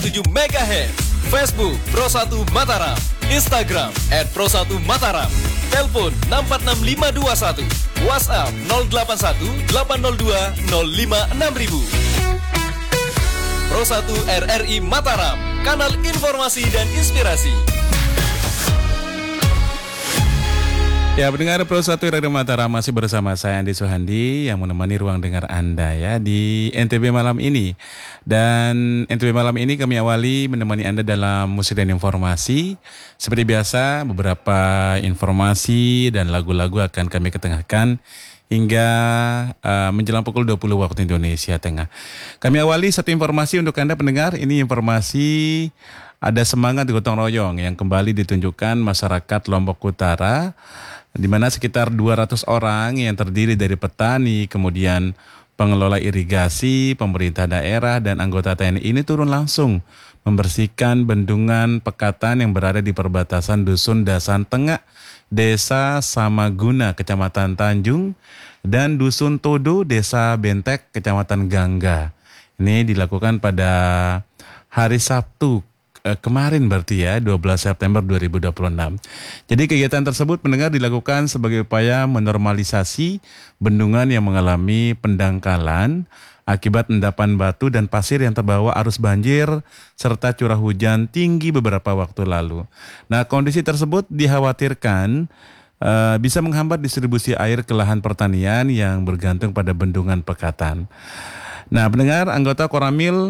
107 MHz. Facebook Pro 1 Mataram. Instagram @Pro1Mataram. Telepon 646521. WhatsApp 081 802 056000. Pro 1 RRI Mataram, kanal informasi dan inspirasi. Ya, pendengar Pro 1 RRI Mataram, masih bersama saya Andi Suhandi yang menemani ruang dengar Anda ya di NTB malam ini. Dan NTB malam ini kami awali menemani Anda dalam musik dan informasi. Seperti biasa, beberapa informasi dan lagu-lagu akan kami ketengahkan hingga menjelang pukul 20 waktu Indonesia Tengah. Kami awali satu informasi untuk Anda pendengar. Ini informasi ada semangat gotong royong yang kembali ditunjukkan masyarakat Lombok Utara, di mana sekitar 200 orang yang terdiri dari petani, kemudian pengelola irigasi, pemerintah daerah, dan anggota TNI ini turun langsung membersihkan bendungan Pekatan yang berada di perbatasan Dusun Dasan Tengah, Desa Samaguna, Kecamatan Tanjung, dan Dusun Todo, Desa Bentek, Kecamatan Gangga. Ini dilakukan pada hari Sabtu kemarin berarti ya, 12 September 2026. Jadi kegiatan tersebut pendengar dilakukan sebagai upaya menormalisasi bendungan yang mengalami pendangkalan akibat endapan batu dan pasir yang terbawa arus banjir serta curah hujan tinggi beberapa waktu lalu. Nah, kondisi tersebut dikhawatirkan bisa menghambat distribusi air ke lahan pertanian yang bergantung pada bendungan Pekatan. Nah, pendengar, anggota Koramil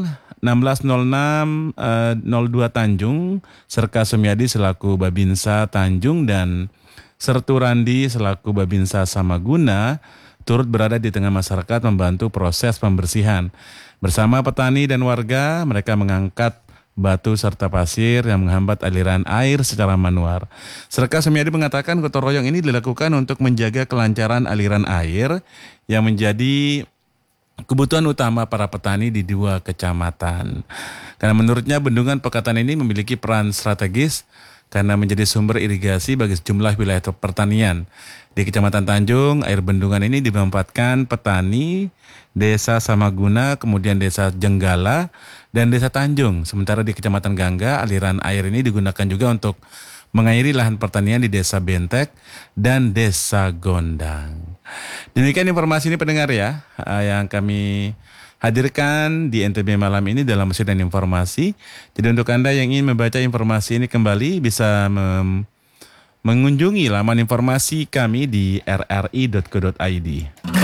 160602 Tanjung, Serka Sumiadi selaku Babinsa Tanjung, dan Sertu Randi selaku Babinsa Samaguna turut berada di tengah masyarakat membantu proses pembersihan. Bersama petani dan warga, mereka mengangkat batu serta pasir yang menghambat aliran air secara manual. Serka Sumiadi mengatakan gotong royong ini dilakukan untuk menjaga kelancaran aliran air yang menjadi kebutuhan utama para petani di dua kecamatan. Karena menurutnya bendungan Pekatan ini memiliki peran strategis karena menjadi sumber irigasi bagi sejumlah wilayah pertanian. Di Kecamatan Tanjung, air bendungan ini dimanfaatkan petani, Desa Samaguna, kemudian Desa Jenggala, dan Desa Tanjung. Sementara di Kecamatan Gangga, aliran air ini digunakan juga untuk mengairi lahan pertanian di Desa Bentek dan Desa Gondang. Demikian informasi ini pendengar ya, yang kami hadirkan di NTB malam ini dalam musik dan informasi. Jadi untuk Anda yang ingin membaca informasi ini kembali bisa mengunjungi laman informasi kami di rri.co.id.